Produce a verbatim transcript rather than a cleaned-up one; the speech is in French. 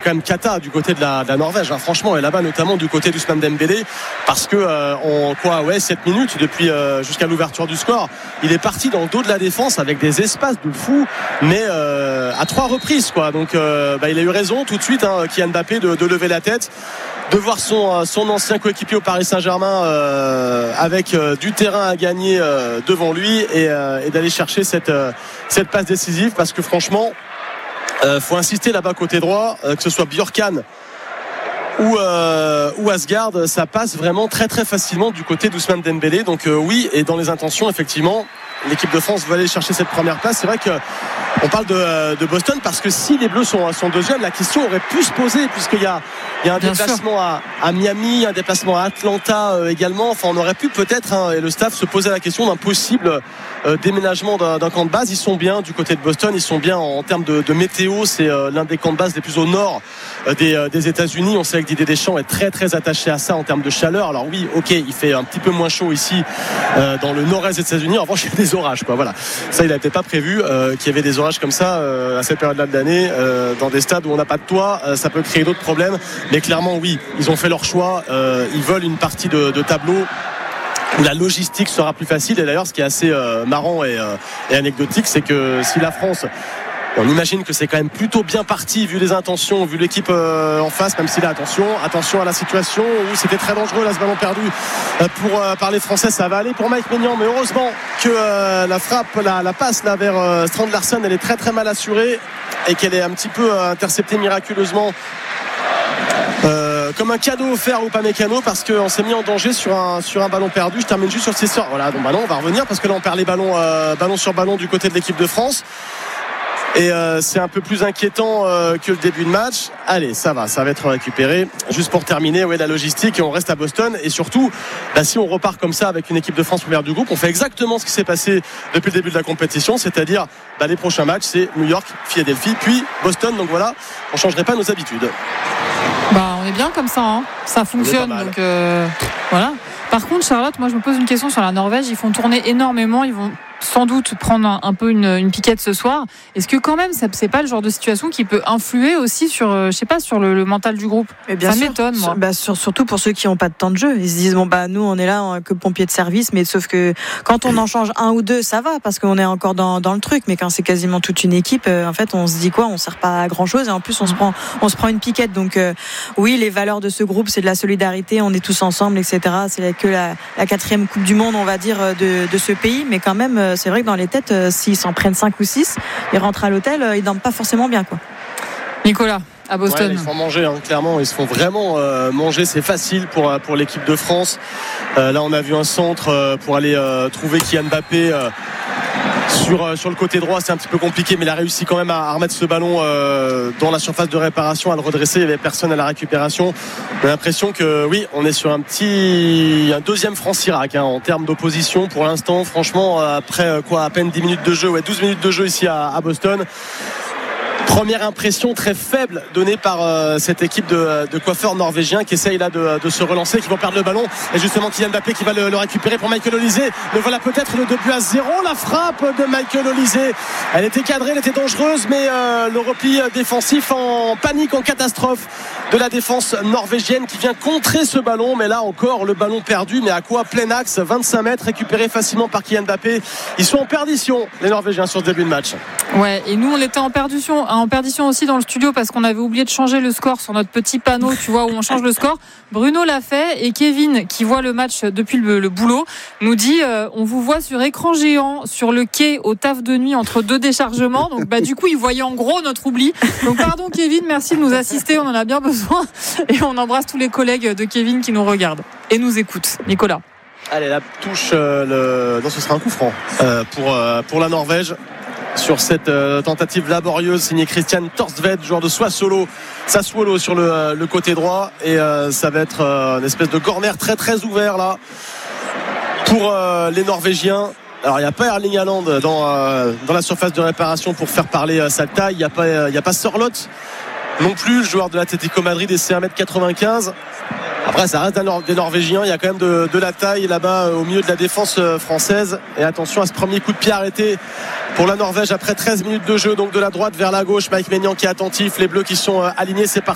quand même cata du côté de la, de la Norvège, hein, franchement, et là-bas notamment du côté d'Ousmane Dembélé, parce que euh, en quoi, ouais, sept minutes depuis euh, jusqu'à l'ouverture du score, il est parti dans le dos de la défense avec des espaces de fou, mais euh, à trois reprises, quoi. Donc, euh, bah, il a eu raison tout de suite, hein, Kylian Mbappé, de, de lever la tête, de voir son, son ancien coéquipier au Paris Saint-Germain euh, avec euh, du terrain à gagner euh, devant lui et, euh, et d'aller chercher cette, euh, cette passe décisive, parce que franchement, euh, faut insister là-bas côté droit, euh, que ce soit Bjorkan ou, euh, ou Asgard, ça passe vraiment très très facilement du côté d'Ousmane Dembélé. Donc euh, oui, et dans les intentions, effectivement, l'équipe de France veut aller chercher cette première place. C'est vrai que on parle de, de Boston, parce que si les Bleus sont, sont deuxièmes, la question aurait pu se poser, puisqu'il y a, il y a un Bien déplacement à, à Miami, un déplacement à Atlanta euh, également. Enfin, on aurait pu peut-être, hein, et le staff se poser la question d'un possible euh, déménagement d'un, d'un camp de base. Ils sont bien du côté de Boston, ils sont bien en, en termes de, de météo. C'est euh, l'un des camps de base les plus au nord euh, des, euh, des États-Unis. On sait que Didier Deschamps est très très attaché à ça en termes de chaleur. Alors oui, ok, il fait un petit peu moins chaud ici euh, dans le nord-est des États-Unis. En revanche, il y a des orages, quoi. Voilà, ça il n'avait peut-être pas prévu euh, qu'il y avait des orages comme ça euh, à cette période-là de l'année euh, dans des stades où on n'a pas de toit. Euh, ça peut créer d'autres problèmes, mais clairement oui, ils ont fait leur choix. Euh, ils veulent une partie de, de tableau où la logistique sera plus facile. Et d'ailleurs, ce qui est assez euh, marrant et, euh, et anecdotique, c'est que si la France, on imagine que c'est quand même plutôt bien parti vu les intentions, vu l'équipe euh, en face, même si là, attention, attention à la situation où c'était très dangereux là, ce ballon perdu euh, pour euh, par les Français. Ça va aller pour Mike Maignan, mais heureusement que euh, la frappe, la, la passe là vers euh, Strand Larsen, elle est très très mal assurée et qu'elle est un petit peu euh, interceptée miraculeusement. Euh, comme un cadeau offert ou pas Mécano, parce qu'on s'est mis en danger sur un, sur un ballon perdu. Je termine juste sur ces sorts. Voilà, donc bah non, on va revenir parce que là on perd les ballons euh, ballon sur ballon du côté de l'équipe de France. Et euh, c'est un peu plus inquiétant euh, que le début de match. Allez, ça va, ça va être récupéré. Juste pour terminer, ouais, la logistique, et on reste à Boston. Et surtout, bah, si on repart comme ça avec une équipe de France première du groupe, on fait exactement ce qui s'est passé depuis le début de la compétition, c'est-à-dire bah, les prochains matchs, c'est New York, Philadelphie, puis Boston. Donc voilà, on ne changerait pas nos habitudes. Bah, on est bien comme ça, hein. Ça fonctionne. Donc euh, voilà. Par contre, Charlotte, moi je me pose une question sur la Norvège. Ils font tourner énormément. Ils vont sans doute prendre un, un peu une, une piquette ce soir. Est-ce que quand même, ça, c'est pas le genre de situation qui peut influer aussi sur, euh, je sais pas, sur le, le mental du groupe? Et bien ça sûr, m'étonne, moi. Bah, sur, surtout pour ceux qui n'ont pas de temps de jeu. Ils se disent bon bah nous on est là on, que pompiers de service, mais sauf que quand on en change un ou deux, ça va parce qu'on est encore dans, dans le truc. Mais quand c'est quasiment toute une équipe, euh, en fait, on se dit quoi? On sert pas à grand chose et en plus on se prend, on se prend une piquette. Donc euh, oui, les valeurs de ce groupe, c'est de la solidarité. On est tous ensemble, et cetera. C'est que la, la quatrième Coupe du Monde, on va dire, de, de ce pays. Mais quand même, c'est vrai que dans les têtes, s'ils s'en prennent cinq ou six, ils rentrent à l'hôtel, ils dorment pas forcément bien, quoi. Nicolas, à Boston. Ouais, ils se font manger, hein, clairement. Ils se font vraiment euh, manger. C'est facile pour, pour l'équipe de France. Euh, là, on a vu un centre euh, pour aller euh, trouver Kylian Mbappé euh, sur, euh, sur le côté droit. C'est un petit peu compliqué, mais il a réussi quand même à, à remettre ce ballon euh, dans la surface de réparation, à le redresser. Il n'y avait personne à la récupération. On a l'impression que, oui, on est sur un petit, un deuxième France-Irak hein, en termes d'opposition pour l'instant. Franchement, après quoi, à peine dix minutes de jeu, ouais, douze minutes de jeu ici à, à Boston. Première impression très faible donnée par euh, cette équipe de, de coiffeurs norvégiens qui essayent là de, de se relancer, qui vont perdre le ballon. Et justement Kylian Mbappé qui va le, le récupérer pour Michael Olise. Le voilà peut-être le deux buts à zéro. La frappe de Michael Olise, elle était cadrée, elle était dangereuse, mais euh, le repli défensif en panique, en catastrophe de la défense norvégienne qui vient contrer ce ballon. Mais là encore le ballon perdu, mais à quoi? Plein axe, vingt-cinq mètres, récupéré facilement par Kylian Mbappé. Ils sont en perdition, les Norvégiens, sur ce début de match. Ouais, et nous on était en perdition en perdition aussi dans le studio parce qu'on avait oublié de changer le score sur notre petit panneau, tu vois, où on change le score. Bruno l'a fait et Kevin, qui voit le match depuis le, le boulot, nous dit euh, on vous voit sur écran géant sur le quai au taf de nuit entre deux déchargements. Donc bah du coup, il voyait en gros notre oubli. Donc pardon Kevin, merci de nous assister, on en a bien besoin et on embrasse tous les collègues de Kevin qui nous regardent et nous écoutent. Nicolas. Allez, la touche euh, le... non, ce sera un coup franc euh, pour euh, pour la Norvège. Sur cette euh, tentative laborieuse signée Christian Torsved, joueur de Sassuolo, Sassuolo sur le, euh, le côté droit, et euh, ça va être euh, une espèce de corner très très ouvert là pour euh, les Norvégiens. Alors il n'y a pas Erling Haaland dans, euh, dans la surface de réparation pour faire parler euh, sa taille. Il n'y a pas, euh, il n'y a pas Sørloth non plus, le joueur de l'Atlético Madrid, et c'est un mètre quatre-vingt-quinze. Après ça reste des Norvégiens, il y a quand même de, de la taille là-bas au milieu de la défense française. Et attention à ce premier coup de pied arrêté pour la Norvège après treize minutes de jeu, donc de la droite vers la gauche. Mike Maignan qui est attentif, les Bleus qui sont alignés, c'est parti.